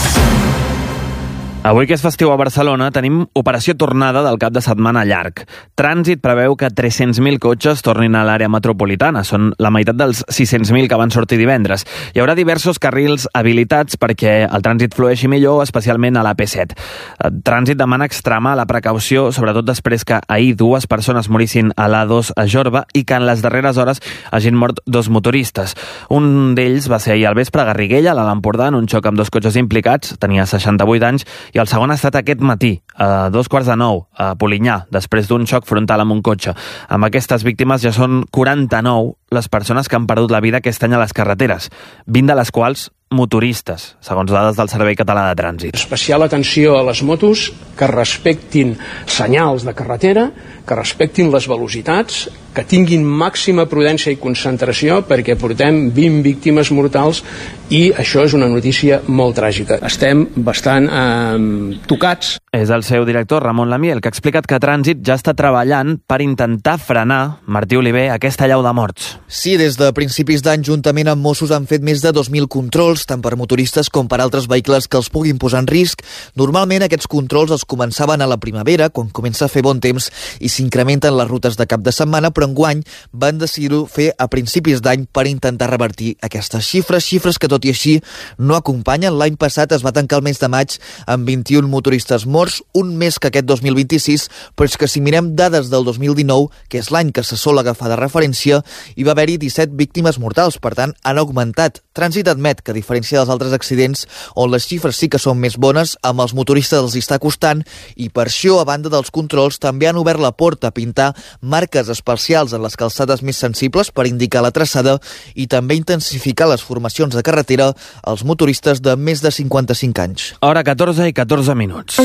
Avui que és festiu a Barcelona tenim operació tornada del cap de setmana llarg. Trànsit preveu que 300.000 cotxes tornin a l'àrea metropolitana. Són la meitat dels 600.000 que van sortir divendres. Hi haurà diversos carrils habilitats perquè el trànsit flueixi millor, especialment a l'AP7. Trànsit demana extremar la precaució, sobretot després que ahir 2 persones morissin a l'A2 a Jorba i que en les darreres hores hagin mort 2 motoristes. Un d'ells va ser ahir al vespre a Garriguella, a l'Alt Empordà, en un xoc amb 2 cotxes implicats. Tenia 68 anys. I el segon ha estat aquest matí, a 8:45, a Polinyà, després d'un xoc frontal amb un cotxe. Amb aquestes víctimes ja són 49 les persones que han perdut la vida aquest any a les carreteres, 20 de les quals motoristes, segons dades del Servei Català de Trànsit. Especial atenció a les motos que respectin senyals de carretera, que respectin les velocitats, que tinguin màxima prudència i concentració, perquè portem 20 víctimes mortals i això és una notícia molt tràgica. Estem bastant tocats. És el seu director, Ramon Lamiel, que ha explicat que Trànsit ja està treballant per intentar frenar, Martí Oliver, aquesta allau de morts. Sí, des de principis d'any, juntament amb Mossos, han fet més de 2.000 controls, tant per motoristes com per altres vehicles que els puguin posar en risc. Normalment aquests controls es començaven a la primavera, quan comença a fer bon temps i s'incrementen les rutes de cap de setmana, però enguany van decidir-ho fer a principis d'any per intentar revertir aquestes xifres que tot i així no acompanyen. L'any passat es va tancar el mes de maig amb 21 motoristes morts, un més que aquest 2026, però és que si mirem dades del 2019, que és l'any que se sol agafar de referència, hi va haver-hi 17 víctimes mortals, per tant han augmentat. Trànsit admet que, a diferència dels altres accidents, on les xifres sí que són més bones, amb els motoristes els està costant, i per això, a banda dels controls, també han obert la porta a pintar marques especials en les calçades més sensibles per indicar la traçada i també intensificar les formacions de carretera als motoristes de més de 55 anys. Hora 14 i 14 minuts.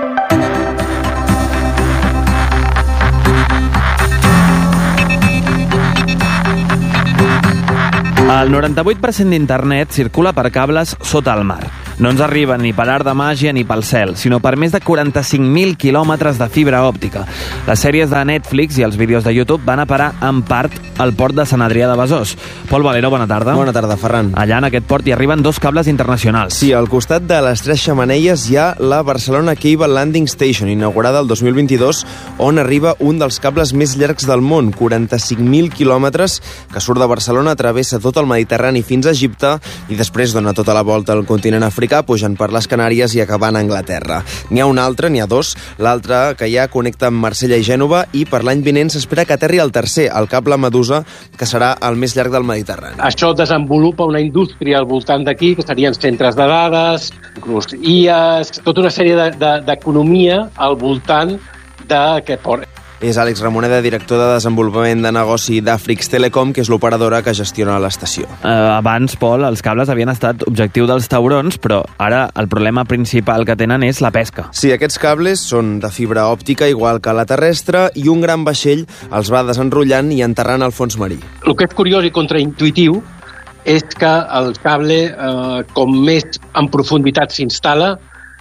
El 98% d'internet circula per cables sota el mar. No ens arriba ni per art de màgia ni pel cel, sinó per més de 45.000 quilòmetres de fibra òptica. Les sèries de Netflix i els vídeos de YouTube van a parar en part al port de Sant Adrià de Besòs. Pol Valero, bona tarda. Bona tarda, Ferran. Allà en aquest port hi arriben 2 cables internacionals. Sí, al costat de les 3 xemeneies hi ha la Barcelona Cable Landing Station, inaugurada el 2022, on arriba un dels cables més llargs del món, 45.000 quilòmetres, que surt de Barcelona, travessa tot el Mediterrani fins a Egipte i després dona tota la volta al continent africà, pujant per les Canàries i acabant a Anglaterra. N'hi ha un altre, n'hi ha 2. L'altre que ja connecta amb Marsella i Gènova, i per l'any vinent s'espera que aterri el tercer, el cable Medusa, que serà el més llarg del Mediterrani. Això desenvolupa una indústria al voltant d'aquí, que serien centres de dades, inclús IAs, tota una sèrie d'economia al voltant d'aquest port. És Àlex Ramoneda, director de desenvolupament de negoci d'Afrix Telecom, que és l'operadora que gestiona l'estació. Abans, Pol, els cables havien estat objectiu dels taurons, però ara el problema principal que tenen és la pesca. Sí, aquests cables són de fibra òptica, igual que la terrestre, i un gran vaixell els va desenrotllant i enterrant al fons marí. El que és curiós i contraintuitiu és que el cable, com més en profunditat s'instal·la,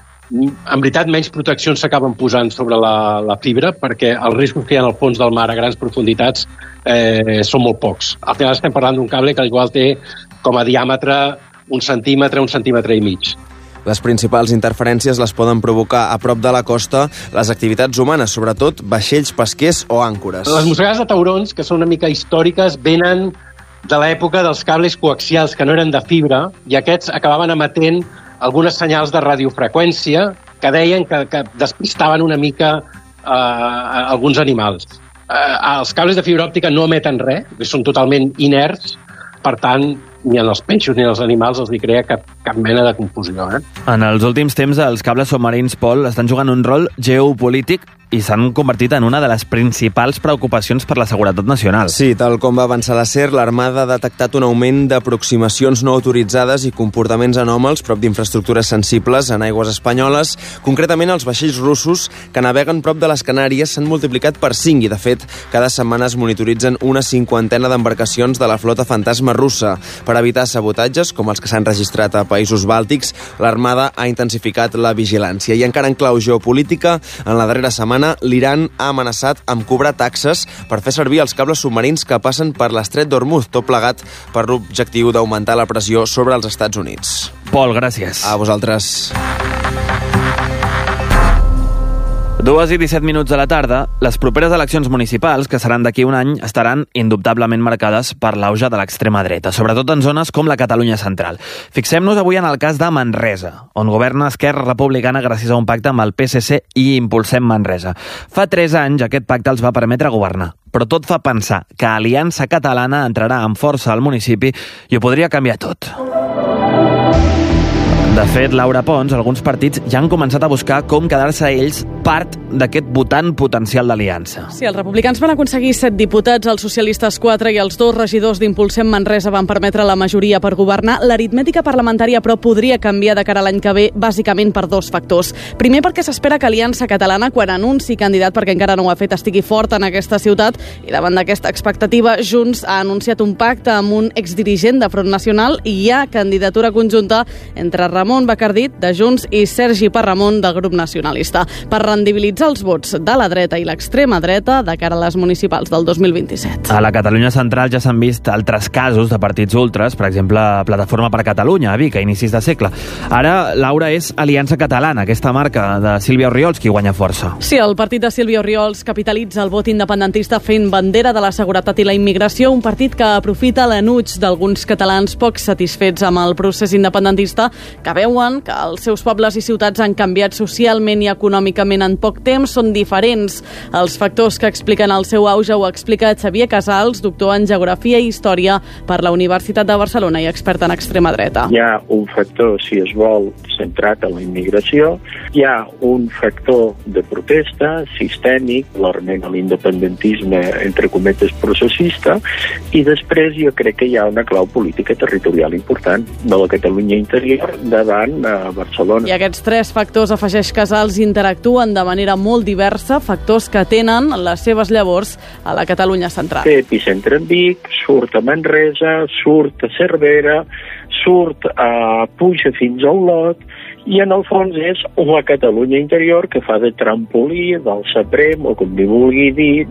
en veritat menys proteccions s'acaben posant sobre la fibra, perquè els riscos que hi ha al fons del mar a grans profunditats són molt pocs. Al final estem parlant d'un cable que igual té com a diàmetre 1 centímetre, 1 centímetre i mig. Les principals interferències les poden provocar a prop de la costa les activitats humanes, sobretot vaixells pesquers o àncores. Les mossegades de taurons, que són una mica històriques, venen de l'època dels cables coaxials, que no eren de fibra, i aquests acabaven emetent algunes senyals de radiofreqüència que deien que despistaven una mica alguns animals. Els cables de fibra òptica no emeten res, són totalment inerts, per tant, ni als peixos ni als animals els hi crea cap mena de confusió. En els últims temps, els cables submarins, Pol, estan jugant un rol geopolític i s'han convertit en una de les principals preocupacions per la seguretat nacional. Sí, tal com va avançar la SER, l'Armada ha detectat un augment d'aproximacions no autoritzades i comportaments anòmals prop d'infraestructures sensibles en aigües espanyoles. Concretament, els vaixells russos que naveguen prop de les Canàries s'han multiplicat per 5 i, de fet, cada setmana es monitoritzen una 50 d'embarcacions de la flota fantasma russa. Per evitar sabotatges, com els que s'han registrat a països bàltics, l'Armada ha intensificat la vigilància. I encara en clau geopolítica, en la darrera setmana, l'Iran ha amenaçat amb cobrar taxes per fer servir els cables submarins que passen per l'estret d'Hormuz, tot plegat per l'objectiu d'augmentar la pressió sobre els Estats Units. Pol, gràcies. A vosaltres. 2:17 de la tarda, les properes eleccions municipals, que seran d'aquí un any, estaran indubtablement marcades per l'auge de l'extrema dreta, sobretot en zones com la Catalunya central. Fixem-nos avui en el cas de Manresa, on governa Esquerra Republicana gràcies a un pacte amb el PSC i Impulsem Manresa. Fa 3 anys aquest pacte els va permetre governar, però tot fa pensar que Aliança Catalana entrarà amb força al municipi i ho podria canviar tot. De fet, Laura Pons, alguns partits ja han començat a buscar com quedar-se ells part d'aquest votant potencial d'Aliança. Sí, els republicans van aconseguir 7 diputats, els socialistes 4 i els 2 regidors d'Impulsem Manresa van permetre la majoria per governar. L'aritmètica parlamentària, però, podria canviar de cara a l'any que ve, bàsicament per 2 factors. Primer, perquè s'espera que Aliança Catalana, quan anunci candidat, perquè encara no ho ha fet, estigui fort en aquesta ciutat, i davant d'aquesta expectativa, Junts ha anunciat un pacte amb un exdirigent de Front Nacional i hi ha candidatura conjunta entre Ramon Bacardit, de Junts, i Sergi Parramon, del grup nacionalista, per rendibilitzar els vots de la dreta i l'extrema dreta de cara a les municipals del 2027. A la Catalunya central ja s'han vist altres casos de partits ultres, per exemple, Plataforma per Catalunya, a Vic, a inicis de segle. Ara, Laura, és Aliança Catalana, aquesta marca de Sílvia Orriols, qui guanya força. Sí, el partit de Sílvia Orriols capitalitza el vot independentista fent bandera de la seguretat i la immigració, un partit que aprofita l'enuig d'alguns catalans poc satisfets amb el procés independentista, que veuen que els seus pobles i ciutats han canviat socialment i econòmicament en poc temps, són diferents. Els factors que expliquen el seu auge ho explica Xavier Casals, doctor en Geografia i Història per la Universitat de Barcelona i expert en extrema dreta. Hi ha un factor, si es vol, centrat en la immigració, hi ha un factor de protesta sistèmic, l'arment a l'independentisme, entre cometes, processista, i després jo crec que hi ha una clau política territorial important de la Catalunya interior davant a Barcelona. I aquests 3 factors, afegeix Casals, interactuen de manera molt diversa, factors que tenen les seves llavors a la Catalunya central. Té epicentre en Vic, surt a Manresa, surt a Cervera, surt a puja fins a Olot, i en el fons és la Catalunya interior que fa de trampolí, del Saprem, o com li vulgui dir,